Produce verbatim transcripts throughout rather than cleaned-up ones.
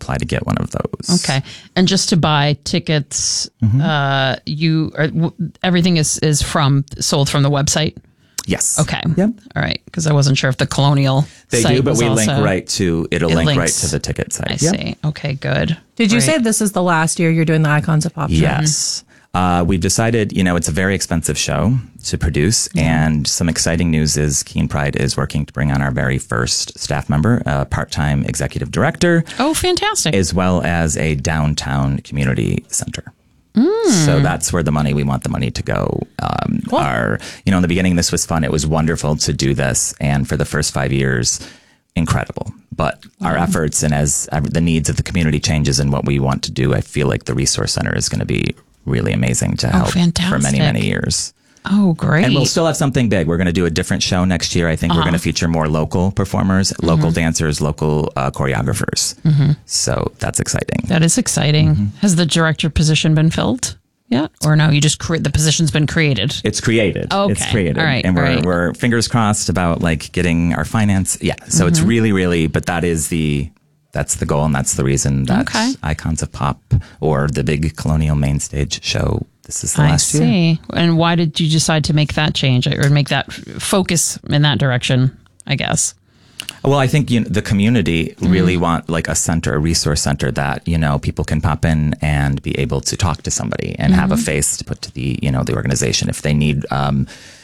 apply to get one of those. Okay. And just to buy tickets, mm-hmm. uh, you are, w- everything is, is from sold from the website? Yes. Okay. Yep. All right. Because I wasn't sure if the Colonial they site do, but was we also, link right to it'll it link links. right to the ticket site. I yep. see. Okay. Good. Did you Great. say this is the last year you're doing the Icons of Pop show? Yes. Uh, we've decided, you know, it's a very expensive show to produce, yeah. and some exciting news is Keen Pride is working to bring on our very first staff member, a part-time executive director. Oh, fantastic. As well as a downtown community center. Mm. So that's where the money, we want the money to go. Um, cool. Our, you know, in the beginning, this was fun. It was wonderful to do this. And for the first five years, incredible. But mm. our efforts and as the needs of the community changes and what we want to do, I feel like the Resource Center is going to be really amazing to help oh, for many, many years. Oh, great. And we'll still have something big. We're going to do a different show next year. I think uh-huh. we're going to feature more local performers, mm-hmm. local dancers, local uh, choreographers. Mm-hmm. So that's exciting. That is exciting. Mm-hmm. Has the director position been filled yet? Or no, you just cre- the position's been created? It's created. Okay. It's created. All right. And we're, right. we're fingers crossed about like getting our finance. Yeah. So mm-hmm. it's really, really, but that is the... That's the goal, and that's the reason that okay. Icons of Pop or the big Colonial main stage show, this is the I last year. I see. And why did you decide to make that change or make that focus in that direction, I guess? Well, I think you know, the community really mm. want like a center, a resource center that, you know, people can pop in and be able to talk to somebody and mm-hmm. have a face to put to the, you know, the organization. If they need um,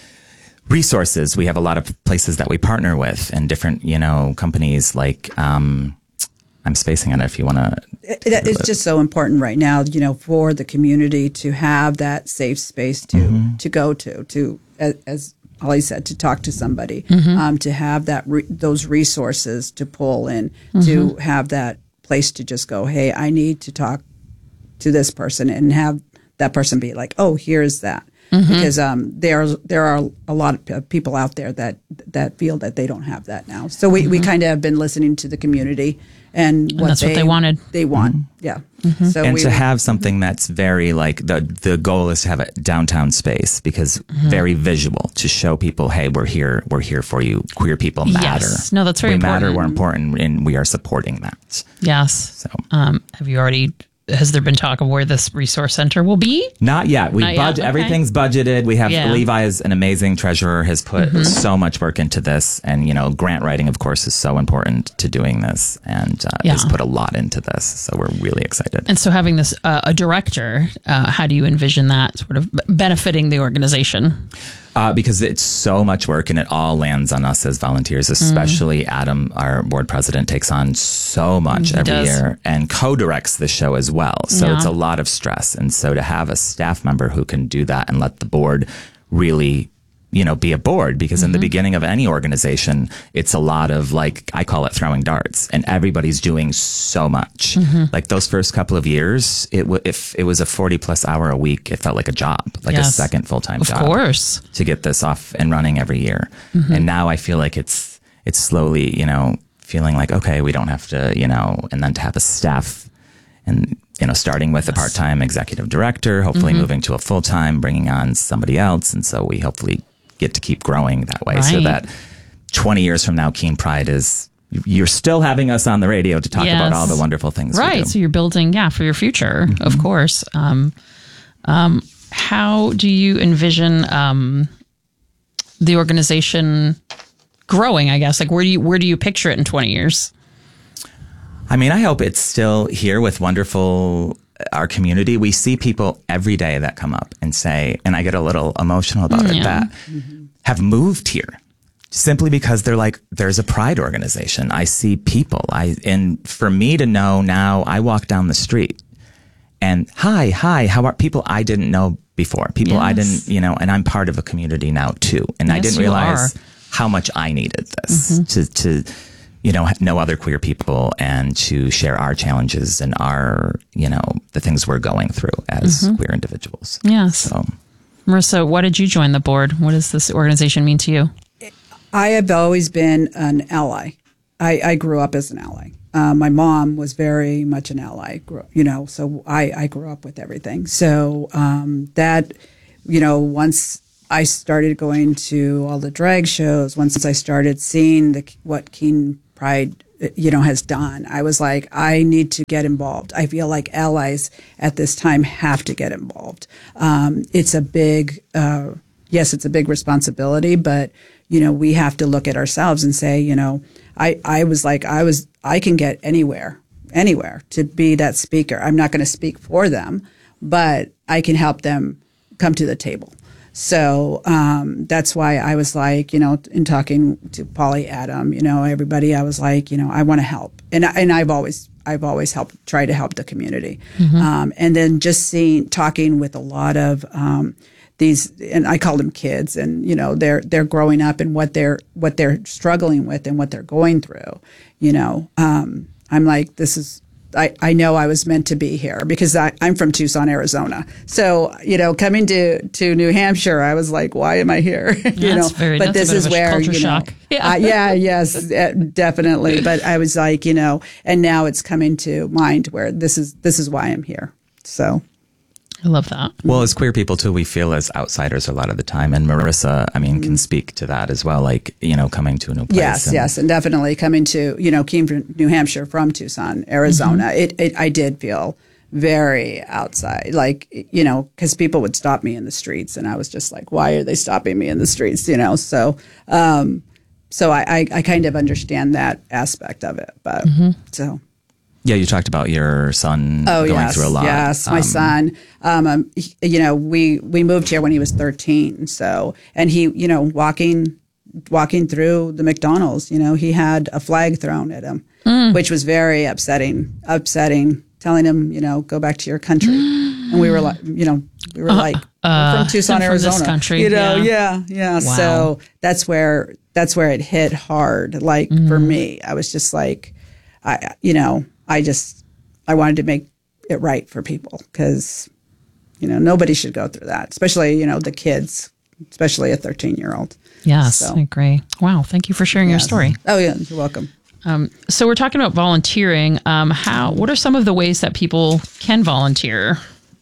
resources, we have a lot of places that we partner with and different, you know, companies like... Um, I'm spacing on it if you want to. It, it's just so important right now, you know, for the community to have that safe space to mm-hmm. to go to, to as, as Holly said, to talk to somebody, mm-hmm. um, to have that re- those resources to pull in, mm-hmm. to have that place to just go, hey, I need to talk to this person, and have that person be like, oh, here's that. Mm-hmm. Because um, there there are a lot of people out there that that feel that they don't have that now. So we, mm-hmm. we kind of have been listening to the community and, and what that's they, what they wanted. They want, mm-hmm. yeah. Mm-hmm. So and we, to have something that's very like the the goal is to have a downtown space because mm-hmm. very visual to show people, hey, we're here, we're here for you. Queer people matter. Yes. No, that's very we important. matter. We're important, and we are supporting that. Yes. So, um, have you already? Has there been talk of where this resource center will be? Not yet. We Not budget. yet. Okay. Everything's budgeted. We have yeah. Levi is an amazing treasurer. Has put mm-hmm. so much work into this, and you know, grant writing, of course, is so important to doing this, and uh, yeah. has put a lot into this. So we're really excited. And so, having this uh, a director, uh, how do you envision that sort of benefiting the organization? Uh, because it's so much work and it all lands on us as volunteers, especially mm. Adam, our board president, takes on so much he every does. year and co-directs the show as well. So yeah. it's a lot of stress. And so to have a staff member who can do that and let the board really, you know, be a board, because mm-hmm. in the beginning of any organization, it's a lot of like, I call it throwing darts, and everybody's doing so much. Mm-hmm. Like those first couple of years, it w- if it was a forty plus hour a week, it felt like a job, like yes. a second full-time of job. Of course. To get this off and running every year. Mm-hmm. And now I feel like it's, it's slowly, you know, feeling like, okay, we don't have to, you know, and then to have a staff and, you know, starting with yes. a part-time executive director, hopefully mm-hmm. moving to a full-time, bringing on somebody else. And so we hopefully get to keep growing that way right. so that twenty years from now, Keen Pride is, you're still having us on the radio to talk yes. about all the wonderful things right. we do. So you're building, yeah, for your future, mm-hmm. of course. Um, um, how do you envision um, the organization growing, I guess? Like, where do you, where do you picture it in twenty years? I mean, I hope it's still here with wonderful, our community. We see people every day that come up and say, and I get a little emotional about yeah. it, that mm-hmm. have moved here simply because they're like, there's a pride organization. I see people. I, and for me to know now, I walk down the street and hi, hi, how are people I didn't know before? People yes. I didn't, you know, and I'm part of a community now too. And yes, I didn't realize are. how much I needed this mm-hmm. to, to, you know, know other queer people and to share our challenges and our, you know, the things we're going through as mm-hmm. queer individuals. Yes. So, Marissa, why did you join the board? What does this organization mean to you? I have always been an ally. I, I grew up as an ally. Uh, my mom was very much an ally, you know, so I, I grew up with everything. So um, that, you know, once I started going to all the drag shows, once I started seeing the what Keen Pride you know, has done. I was like, I need to get involved. I feel like allies at this time have to get involved. Um, it's a big, uh, yes, it's a big responsibility, but, you know, we have to look at ourselves and say, you know, I, I was like, I was, I can get anywhere, anywhere to be that speaker. I'm not going to speak for them, but I can help them come to the table. So um, that's why I was like, you know, in talking to Polly, Adam, you know, everybody, I was like, you know, I want to help, and I, and I've always I've always helped try to help the community, mm-hmm. um, and then just seeing talking with a lot of um, these, and I call them kids, and you know, they're they're growing up and what they're what they're struggling with and what they're going through, you know, um, I'm like, this is. I, I know I was meant to be here because I, I'm from Tucson, Arizona. So, you know, coming to, to New Hampshire, I was like, why am I here? you yeah, know, very, but this is where, you know, shock. Yeah. uh, yeah, yes, definitely. But I was like, you know, and now it's coming to mind where this is, this is why I'm here. So. I love that. Well, as queer people too, we feel as outsiders a lot of the time. And Marissa, I mean, can speak to that as well. Like, you know, coming to a new place. Yes, and yes. And definitely coming to, you know, came from New Hampshire from Tucson, Arizona. Mm-hmm. It, it, I did feel very outside, like, you know, because people would stop me in the streets and I was just like, why are they stopping me in the streets? You know, so, um, so I, I, I kind of understand that aspect of it, but mm-hmm. so. Yeah, you talked about your son oh, going yes, through a lot. Yes, my um, son. Um, um, he, you know, we we moved here when he was thirteen. So, and he, you know, walking walking through the McDonald's, you know, he had a flag thrown at him, mm. which was very upsetting. Upsetting, telling him, you know, go back to your country. And we were like, you know, we were uh, like uh, we're from Tucson, from Arizona. This country, you know, yeah, yeah, yeah. Wow. So that's where that's where it hit hard. Like mm. for me, I was just like, I, you know, I just. I wanted to make it right for people because, you know, nobody should go through that, especially, you know, the kids, especially a thirteen-year-old. Yes, so. I agree. Wow, thank you for sharing yes. your story. Oh, yeah, you're welcome. Um, so we're talking about volunteering. Um, how? What are some of the ways that people can volunteer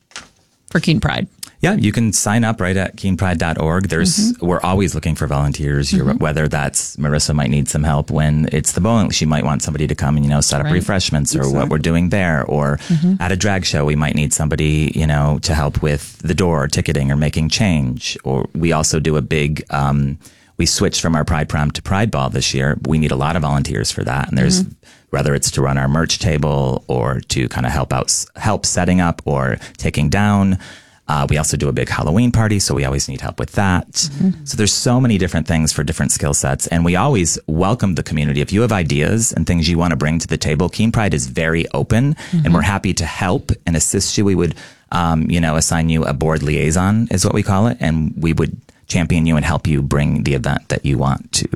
for Keene Pride? Yeah, you can sign up right at keen pride dot org. There's mm-hmm. We're always looking for volunteers. Mm-hmm. You're, whether that's Marissa might need some help when it's the bowling. She might want somebody to come and, you know, set up right. refreshments or exactly. what we're doing there. Or mm-hmm. at a drag show, we might need somebody, you know, to help with the door, ticketing, or making change. Or we also do a big, um, we switched from our Pride Prom to Pride Ball this year. We need a lot of volunteers for that. And there's, mm-hmm. whether it's to run our merch table or to kind of help out, help setting up or taking down. Uh, we also do a big Halloween party, so we always need help with that. Mm-hmm. So there's so many different things for different skill sets, and we always welcome the community. If you have ideas and things you want to bring to the table, Keene Pride is very open, mm-hmm. and we're happy to help and assist you. We would, um, you know, assign you a board liaison, is what we call it, and we would champion you and help you bring the event that you want to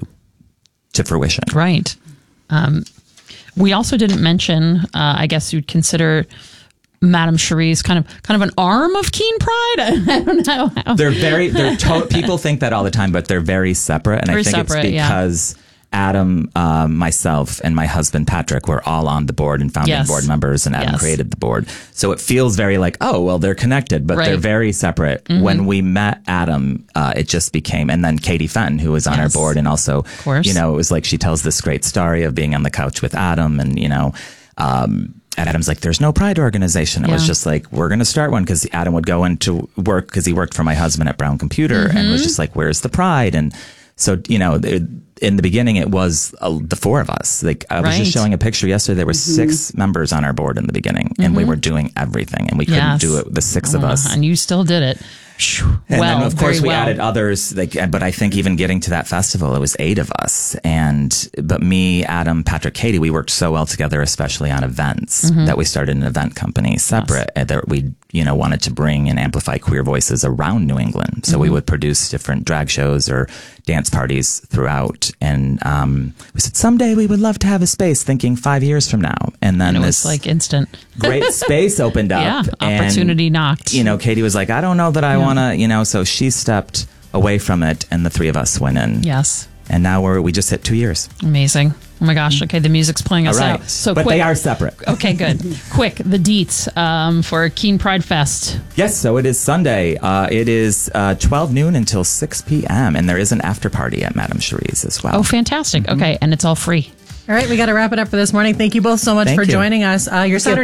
to fruition. Right. Um, we also didn't mention, uh, I guess you'd consider Madame Cherie's kind of kind of an arm of Keene Pride. I don't know how. They're very. They're to- people think that all the time, but they're very separate. And very I think separate, it's because yeah. Adam, um, myself, and my husband Patrick were all on the board and founding yes. board members, and Adam yes. created the board. So it feels very like, oh, well, they're connected, but right. they're very separate. Mm-hmm. When we met Adam, uh, it just became, and then Katie Fenton, who was on yes. our board, and also, of course. you know, it was like she tells this great story of being on the couch with Adam, and you know. Um, And Adam's like, there's no Pride organization. It yeah. was just like, we're going to start one, because Adam would go into work because he worked for my husband at Brown Computer mm-hmm. and was just like, where's the Pride? And so, you know, it, in the beginning, it was uh, the four of us. Like I was right. just showing a picture yesterday. There were mm-hmm. six members on our board in the beginning, mm-hmm. and we were doing everything, and we couldn't yes. do it, the six uh, of us. And you still did it. And well, then, of course, we well. added others. Like, but I think even getting to that festival, it was eight of us. And but me, Adam, Patrick, Katie, we worked so well together, especially on events, mm-hmm. that we started an event company separate. Yes. That we, you know, wanted to bring and amplify queer voices around New England. So mm-hmm. we would produce different drag shows or dance parties throughout. And um, we said someday we would love to have a space. Thinking five years from now, and then and it this was like instant great space opened up. Yeah, opportunity and, knocked. You know, Katie was like, I don't know that I yeah. want to, you know, so she stepped away from it, and the three of us went in. Yes. And now we're, we just hit two years. Amazing. Oh my gosh. Okay. The music's playing us All right. out. So but quick. they are separate. Okay, good. Quick. The deets um, for Keene Pride Fest. Yes. So it is Sunday. Uh, it is uh, twelve noon until six p.m. And there is an after party at Madame Cherie's as well. Oh, fantastic. Mm-hmm. Okay. And it's all free. All right, we got to wrap it up for this morning. Thank you both so much Thank for you. joining us. Uh, your Saturday